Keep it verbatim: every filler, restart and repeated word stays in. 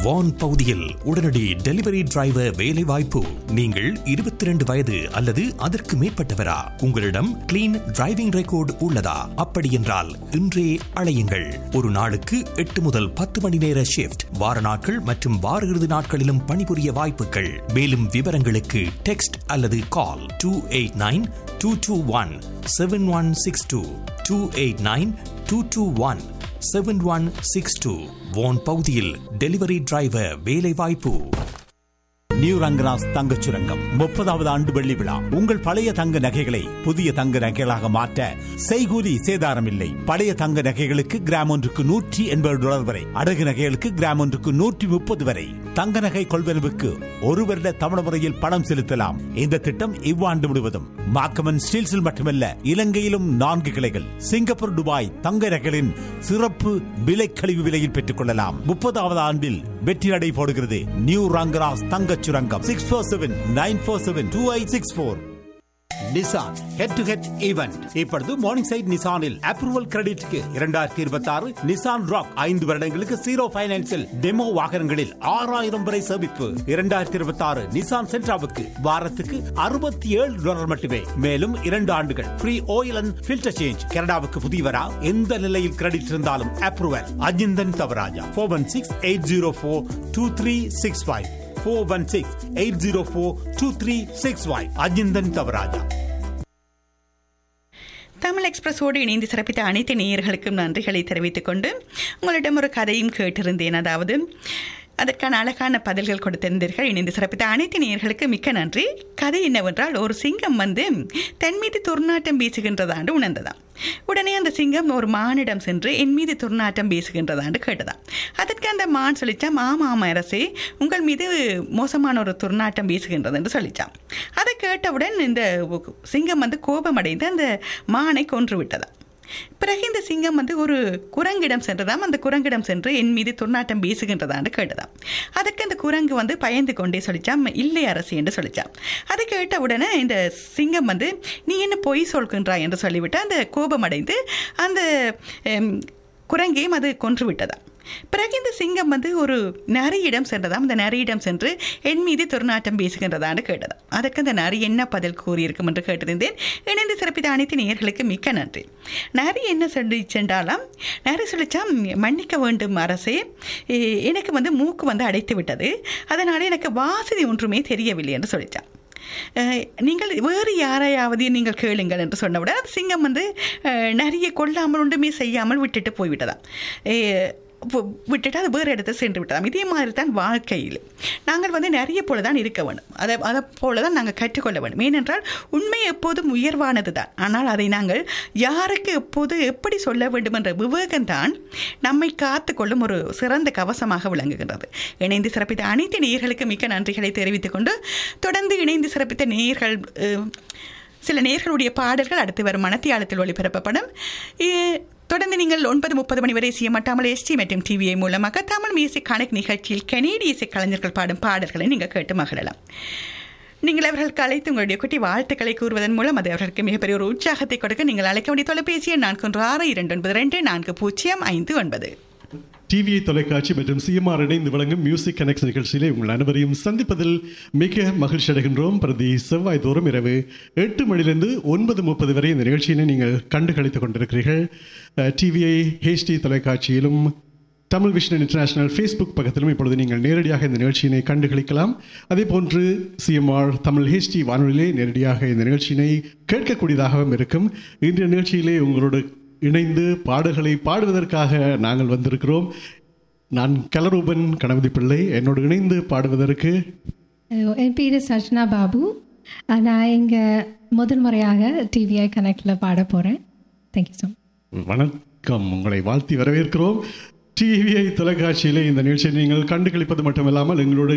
வான் பகுதியில் உடனடி delivery driver வேலை வாய்ப்பு. நீங்கள் இருபத்தி இரண்டு வயது அல்லது அதற்கு மேற்பட்டவரா? உங்களிடம் கிளீன் டிரைவிங் ரெக்கார்டு உள்ளதா? அப்படி என்றால் இன்றே அழையுங்கள். ஒரு நாளுக்கு எட்டு முதல் பத்து மணி நேர ஷிப்ட், வார நாட்கள் மற்றும் வார இறுதி நாட்களிலும் பணிபுரிய வாய்ப்புகள். மேலும் விவரங்களுக்கு டெக்ஸ்ட் அல்லது கால் two eight nine two two one seven one six two two eight nine two two one seven one six two. வான் பகுதியில் டெலிவரி டிரைவர் வேலை வாய்ப்பு. நியூ ரங்கராஜ் தங்கச் சுரங்கம் முப்பதாவது ஆண்டு வெள்ளி விழா. உங்கள் பழைய தங்க நகைகளை புதிய தங்க நகைகளாக மாற்ற செய்கூலி சேதாரம் இல்லை. பழைய தங்க நகைகளுக்கு கிராம் ஒன்றுக்கு நூற்றி எண்பது டாலர் வரை, அடகு நகைகளுக்கு கிராம் ஒன்றுக்கு நூற்றி முப்பது வரை. தங்க நகை கொள்வனவுக்கு ஒரு வருட தமிழ் முறையில் பணம் செலுத்தலாம். இந்த திட்டம் இவ்வாண்டு முழுவதும் மாக்கமன் ஸ்டீல்ஸில் மட்டுமல்ல, இலங்கையிலும் நான்கு கிளைகள். சிங்கப்பூர், துபாய் தங்க நகைகளின் சிறப்பு விலை கழிவு விலையில் பெற்றுக் கொள்ளலாம். முப்பதாவது ஆண்டில் வெற்றி நடை போடுகிறது நியூ ரங்கராஜ் தங்கச் சுரங்கம். Six four seven nine four seven two eight six four. Nissan head to head event இப்பொழுது மார்னிங் சைட் நிசானில் அப்ரூவல் கிரெடிட்க்கு இரண்டாயிரத்தி இருபத்தி ஆறு நிசான் ராக் ஐந்து வருடங்களுக்கு ஜீரோ பைனான்சில் டெமோ வாகனங்களில் ஆறாயிரம் வரை சேமிப்பு. இரண்டாயிரத்தி இருபத்தி ஆறு நிசான் சென்ட்ராவுக்கு வாரத்துக்கு அறுபத்தி ஏழு டாலர் மட்டுமே. மேலும் இரண்டு ஆண்டுகள் free oil and filter change. கனடாவுக்கு புதியவரா? எந்த நிலையில் கிரெடிட் இருந்தாலும் approval. Ajinthan Thavaraja four one six eight zero four two three six five four one six eight zero four two three six five. Ajinthan Thavaraja. Tamil எக்ஸ்பிரஸோடு இணைந்து சிறப்பித்த அனைத்து நேயர்களுக்கும் நன்றிகளை தெரிவித்துக் கொண்டு உங்களிடம் ஒரு கதையும் கேட்டிருந்தேன். அதாவது அதற்கான அழகான பதில்கள் கொடுத்திருந்தீர்கள். இணைந்து சிறப்பித்த அனைத்து நேயர்களுக்கு மிக்க நன்றி. கதை என்னவென்றால், ஒரு சிங்கம் வந்து தன் மீது துர்நாட்டம் வீசுகின்றதாண்டு உணர்ந்ததாம். உடனே அந்த சிங்கம் ஒரு மானிடம் சென்று என் மீது துர்நாட்டம் வீசுகின்றதாண்டு கேட்டதாம். அதற்கு அந்த மான் சொல்லிச்சாம், ஆமா ஆமா அரசே, உங்கள் மீது மோசமான ஒரு துர்நாட்டம் வீசுகின்றது என்று சொல்லிச்சாம். அதை கேட்டவுடன் இந்த சிங்கம் வந்து கோபமடைந்து அந்த மானை கொன்று விட்டதாம். பிறகு இந்த சிங்கம் வந்து ஒரு குரங்கிடம் சென்றதாம். அந்த குரங்கிடம் சென்று என் மீது துர்நாட்டம் வீசுகின்றதான்னு கேட்டதாம். அதுக்கு அந்த குரங்கு வந்து பயந்து கொண்டே சொல்லிச்சாம், இல்லை அரசு என்று சொல்லிச்சாம். அதை கேட்ட உடனே இந்த சிங்கம் வந்து நீ என்ன பொய் சொல்கின்றாய் என்று சொல்லிவிட்டு அந்த கோபமடைந்து அந்த குரங்கையும் அது கொன்று விட்டதாம். பிறகு இந்த சிங்கம் வந்து ஒரு நரியிடம் சென்றதாம். அந்த நரியிடம் சென்று என் மீது துர்நாட்டம் வீசுகின்றதான்னு கேட்டதாம். அதுக்கு அந்த நரி என்ன பதில் கூறியிருக்கும் என்று கேட்டிருந்தேன். இணைந்து சிறப்பித்த அனைத்து நேயர்களுக்கு மிக்க நன்றி. நரி என்ன சொல்லி சென்றாலாம், நரி சொல்லிச்சாம், மன்னிக்க வேண்டும் அரசே, எனக்கு வந்து மூக்கு வந்து அடைத்து விட்டது, அதனால் எனக்கு வாசனை ஒன்றுமே தெரியவில்லை என்று சொல்லிச்சான். நீங்கள் வேறு யாரையாவது நீங்கள் கேளுங்கள் என்று சொன்னவுடன் அந்த சிங்கம் வந்து நிறைய கொல்லாமல் ஒன்றுமே செய்யாமல் விட்டுட்டு போய்விட்டதாம். விட்டுட்டு அது வேறு இடத்தை சென்று விட்டதாம். இதே மாதிரி தான் வாழ்க்கையில் நாங்கள் வந்து நிறைய போல தான் இருக்க வேண்டும். அதை அதை போல தான் நாங்கள் கற்றுக்கொள்ள வேண்டும். ஏனென்றால் உண்மை எப்போதும் உயர்வானது தான். ஆனால் அதை நாங்கள் யாருக்கு எப்போது எப்படி சொல்ல வேண்டும் என்ற விவேகம்தான் நம்மை காத்து கொள்ளும் ஒரு சிறந்த கவசமாக விளங்குகின்றது. இணைந்து சிறப்பித்த அனைத்து நேயர்களுக்கு மிக்க நன்றிகளை தெரிவித்துக் கொண்டு தொடர்ந்து இணைந்து சிறப்பித்த நேயர்கள் சில நேயர்களுடைய பாடல்கள் அடுத்து வரும் மனத்தியாலத்தில் ஒளிபரப்பப்படும். தொடர்ந்து நீங்கள் ஒன்பது முப்பது மணி வரை செய்யமாட்டாமல் எஸ்டி மற்றும் டிவிஐ மூலமாக தமிழ் மியூசிக் கனெக்ட் நிகழ்ச்சியில் கனேடிய இசை கலைஞர்கள் பாடும் பாடல்களை நீங்கள் கேட்டு மகிழலாம். நீங்கள் அவர்களுக்கு அழைத்து உங்களுடைய குட்டி வாழ்த்துக்களை கூறுவதன் மூலம் அது அவர்களுக்கு மிகப்பெரிய ஒரு உற்சாகத்தை கொடுக்க நீங்கள் அழைக்க வேண்டிய தொலைபேசியை நான்கு ஒன்று ஆறு இரண்டு ஒன்பது ரெண்டு நான்கு பூஜ்ஜியம் ஐந்து ஒன்பது. டிவிஐ தொலைக்காட்சி மற்றும் சிஎம்ஆர் இணைந்து வழங்கும் மியூசிக் கனெக்ட் நிகழ்ச்சியிலே உங்கள் அனைவரையும் சந்திப்பதில் மிக மகிழ்ச்சி அடைகின்றோம். பிரதி செவ்வாய் தோறும் இரவு எட்டு மணிலிருந்து ஒன்பது முப்பது வரை இந்த நிகழ்ச்சியினை நீங்கள் கண்டு கழித்துக் கொண்டிருக்கிறீர்கள். TVI HD தொலைக்காட்சியிலும் Tamil vision international Facebook பக்கத்திலும் இப்பொழுது நீங்கள் நேரடியாக இந்த நிகழ்ச்சியினை கண்டு கழிக்கலாம். அதே போன்று சிஎம்ஆர் தமிழ் ஹெச்டி வானொலியிலே நேரடியாக இந்த நிகழ்ச்சியினை கேட்கக்கூடியதாகவும் இருக்கும். இன்றைய நிகழ்ச்சியிலே உங்களோடு இணைந்து பாடல்களை பாடுவதற்காக நாங்கள் வந்திருக்கிறோம். நான் கலரூபன் கணபதி பிள்ளை. என்னோடு இணைந்து பாடுவதற்கு என் பேர் சர்ஜனா பாபு. நான் இங்கே முதல் முறையாக டிவிஐ கனெக்டில் பாட போகிறேன். Thank you so much. வணக்கம், உங்களை வாழ்த்தி வரவேற்கிறோம். டிவிஐ தொலைக்காட்சியிலே இந்த நிகழ்ச்சியை நீங்கள் கண்டு கழிப்பது மட்டுமில்லாமல் எங்களோட